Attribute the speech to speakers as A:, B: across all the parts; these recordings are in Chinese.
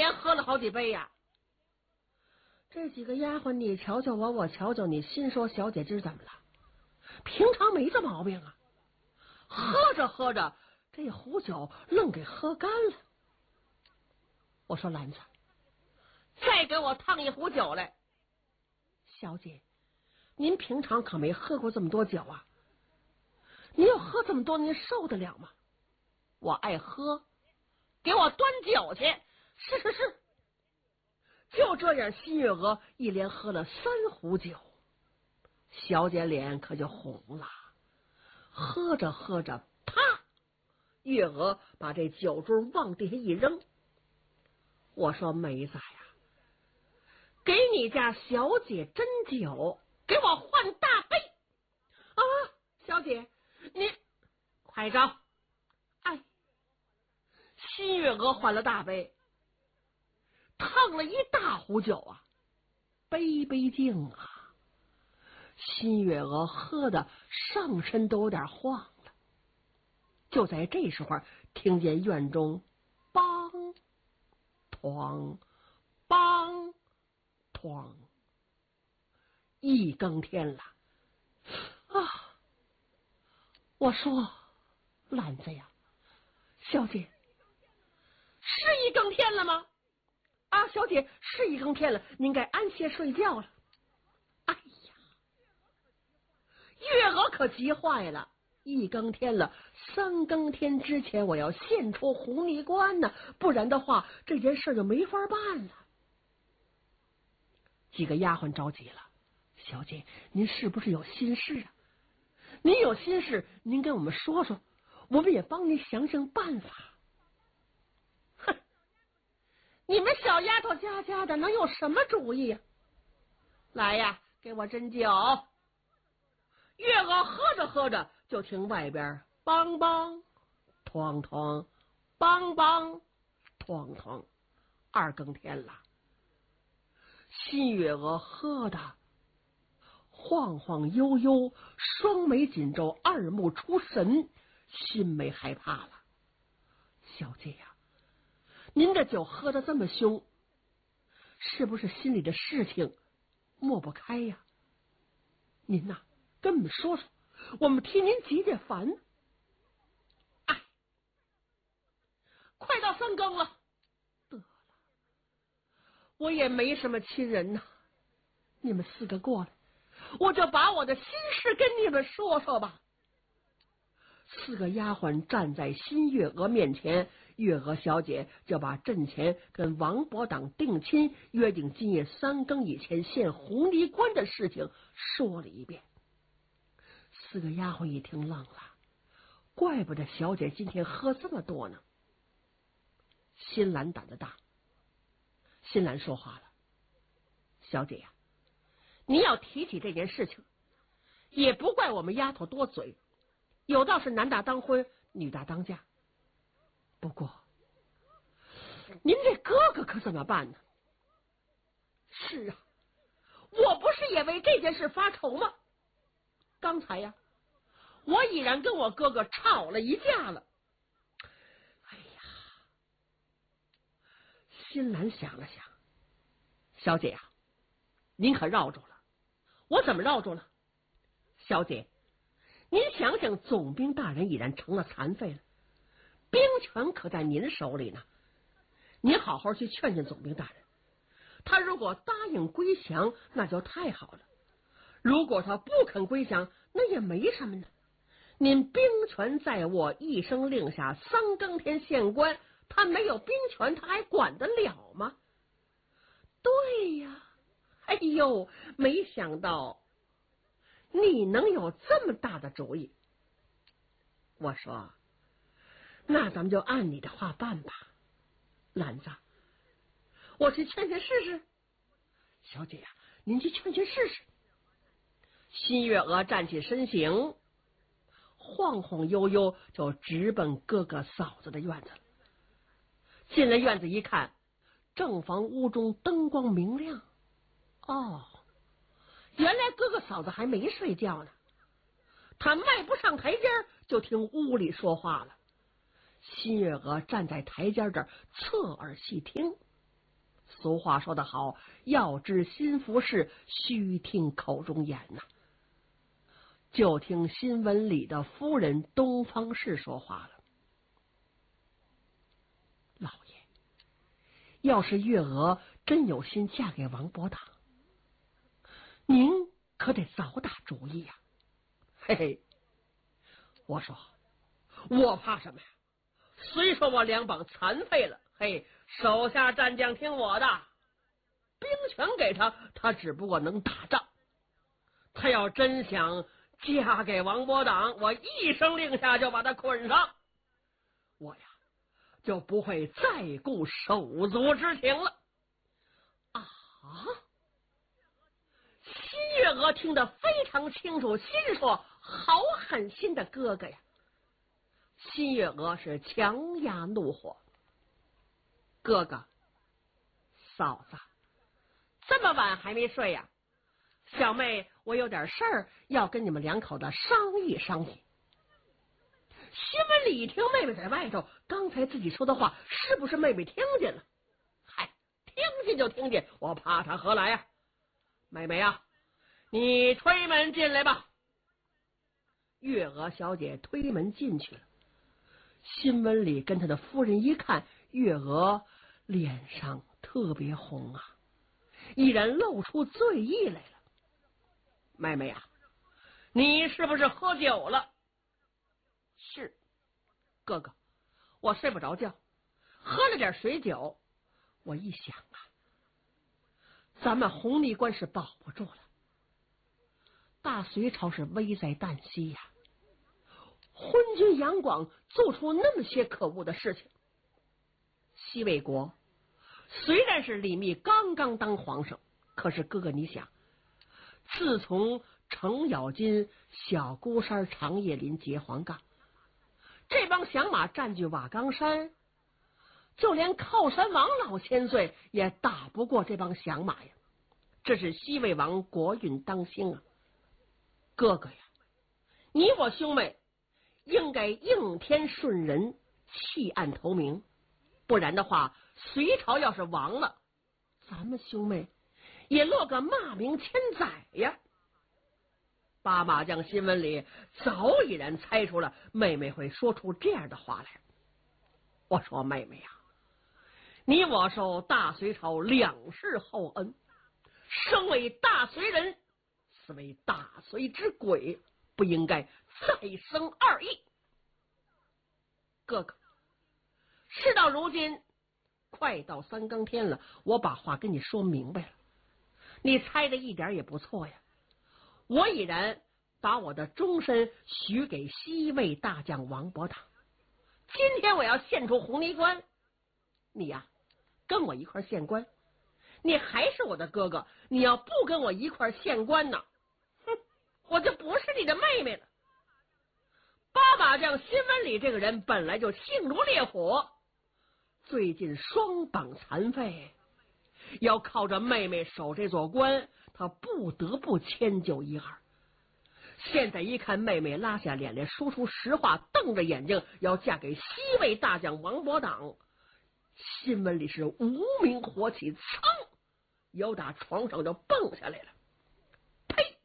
A: 连喝了好几杯呀。这几个丫鬟，你瞧瞧我，我瞧瞧你，心说小姐今儿怎么了？平常没这毛病啊，喝着喝着，这壶酒愣给喝干了。我说兰子，再给我烫一壶酒来。小姐，您平常可没喝过这么多酒啊，您要喝这么多，您受得了吗？我爱喝，给我端酒去。是。就这样，新月娥一连喝了3壶酒，小姐脸可就红了。喝着喝着，啪！月娥把这酒盅往地下一扔。我说梅子呀，给你家小姐斟酒，给我换大杯啊！小姐，你快着！哎，新月娥换了大杯，烫了一大壶酒啊，杯杯敬啊！新月娥喝的上身都有点晃了。就在这时候，听见院中梆哐梆哐，一更天了啊！我说兰子呀，小姐，是一更天了吗？啊，小姐，是一更天了，您该安歇睡觉了。哎呀，月娥可急坏了。一更天了，3更天之前我要献出红泥关呢，不然的话这件事就没法办了。几个丫鬟着急了，小姐，您是不是有心事啊？您有心事，您跟我们说说，我们也帮您想想办法。哼，你们小丫头家家的能有什么主意呀？来呀，给我斟酒。月娥喝着喝着，就听外边梆梆哐哐梆梆哐哐，2更天了。新月娥喝的晃晃悠悠，双眉紧皱，二目出神，心没害怕了。小姐呀，您这酒喝得这么凶，是不是心里的事情抹不开呀？您呐，跟我们说说，我们替您解解烦。哎，快到3更了，得了，我也没什么亲人呐，你们4个过来，我就把我的心事跟你们说说吧。4个丫鬟站在新月娥面前，月娥小姐就把阵前跟王伯党定亲，约定今夜3更以前献红泥关的事情说了一遍。4个丫鬟一听愣了，怪不得小姐今天喝这么多呢。新兰胆子大，新兰说话了，小姐呀，你要提起这件事情，也不怪我们丫头多嘴，有道是男大当婚，女大当嫁。不过您这哥哥可怎么办呢？是啊，我不是也为这件事发愁吗？刚才呀，我已然跟我哥哥吵了一架了。哎呀，新兰想了想，小姐呀，您可绕住了。我怎么绕住了？小姐，您想想，总兵大人已然成了残废了，兵权可在您手里呢。您好好去劝劝总兵大人，他如果答应归降，那就太好了；如果他不肯归降，那也没什么呢。您兵权在握，一声令下3更天献官，他没有兵权，他还管得了吗？对呀，哎呦，没想到你能有这么大的主意。我说，那咱们就按你的话办吧。兰子，我去劝劝试试。小姐呀，您去劝劝试试。新月娥站起身形，晃晃悠悠就直奔哥哥嫂子的院子了。进了院子一看，正房屋中灯光明亮。哦，原来哥哥嫂子还没睡觉呢。他迈不上台阶，就听屋里说话了。新月娥站在台阶这儿侧耳细听， 俗话说得好，要知心腹事，须听口中言呐。就听新闻里的夫人东方氏说话了：老爷，要是月娥真有心嫁给王伯党，您可得早打主意呀。嘿嘿，我说我怕什么呀？虽说我两膀残废了，嘿，手下战将听我的，兵权给他，他只不过能打仗。他要真想嫁给王伯党，我一声令下就把他捆上，我呀就不会再顾手足之情了。啊！新月娥听得非常清楚，心说：好狠心的哥哥呀！新月娥是强压怒火：哥哥，嫂子，这么晚还没睡呀？小妹，我有点事儿要跟你们两口子商议商议。新闻里一听妹妹在外头，刚才自己说的话，是不是妹妹听见了？嗨，听见就听见，我怕他何来呀？妹妹啊，你推门进来吧。月娥小姐推门进去了。新闻里跟他的夫人一看，月娥脸上特别红啊，已然露出醉意来了。妹妹呀，你是不是喝酒了？是，哥哥，我睡不着觉，喝了点水酒。我一想啊，咱们红泥关是保不住了，大隋朝是危在旦夕呀。昏君杨广做出那么些可恶的事情，西魏国虽然是李密刚刚当皇上，可是哥哥你想，自从程咬金、小孤山、长叶林结黄杠，这帮响马占据瓦岗山，就连靠山王老千岁也打不过这帮响马呀。这是西魏王国运当兴啊！哥哥呀，你我兄妹应该应天顺人，弃暗投明，不然的话，隋朝要是亡了，咱们兄妹也落个骂名千载呀。八马将新闻里早已然猜出了妹妹会说出这样的话来。我说妹妹呀，你我受大隋朝两世厚恩，生为大隋人，死为大隋之鬼，不应该再生二意。哥哥，事到如今快到三更天了，我把话跟你说明白了，你猜的一点也不错呀。我已然把我的终身许给西魏大将王伯党，今天我要献出红泥关，你呀跟我一块献官，你还是我的哥哥，你要不跟我一块献官呢，哼，我就不是你的妹妹了。八马将新闻里这个人本来就性如烈火，最近双膀残废，要靠着妹妹守这座关，他不得不迁就一二。现在一看妹妹拉下脸来说出实话，瞪着眼睛要嫁给西魏大将王伯党，新闻里是无名火起，噌，由打床上就蹦下来了。呸！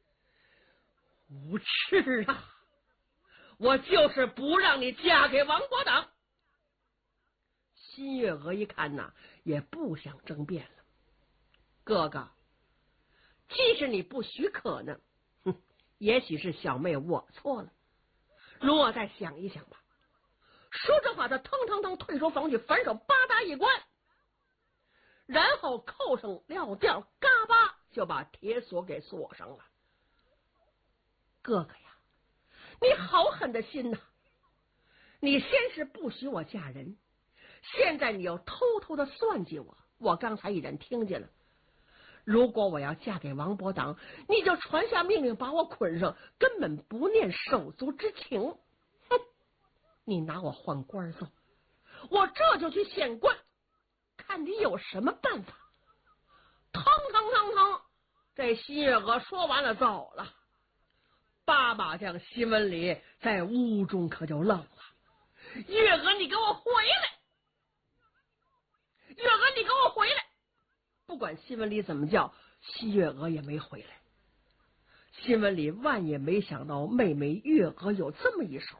A: 无耻啊！我就是不让你嫁给王伯党。新月娥一看呐，也不想争辩了。哥哥，即使你不许可呢，也许是小妹我错了，容我再想一想吧。说这话，他腾腾腾退出房去，反手吧嗒一关，然后扣上撂吊，嘎巴就把铁锁给锁上了。哥哥呀，你好狠的心呐！你先是不许我嫁人，现在你又偷偷的算计我，我刚才已然听见了。如果我要嫁给王伯党，你就传下命令把我捆上，根本不念手足之情。哼！你拿我换官走，我这就去献官，看你有什么办法。腾腾腾腾，这新月娥说完了走了。八马将新闻里在屋中可就愣了。月娥，你给我回来！月娥，你给我回来！ 不管新闻里怎么叫，西月娥也没回来。新闻里万也没想到妹妹月娥有这么一手，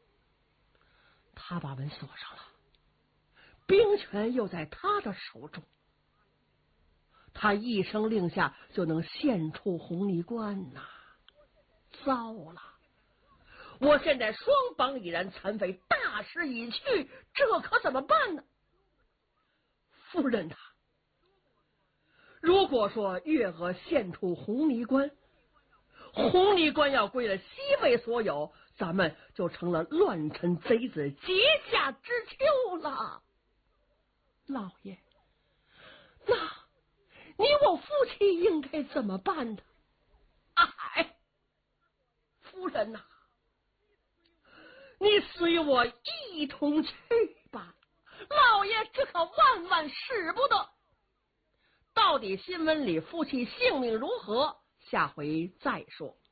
A: 他把门锁上了，兵权又在他的手中，他一声令下就能献出红泥关呐！糟了，我现在双膀已然残废，大势已去，这可怎么办呢？夫人呐，如果说月娥献出红泥关，红泥关要归了西魏所有，咱们就成了乱臣贼子阶下之囚了。老爷，那你我夫妻应该怎么办呢？哎，夫人呐，你随我一同去吧。老爷这可万万使不得。到底新闻里夫妻性命如何？下回再说。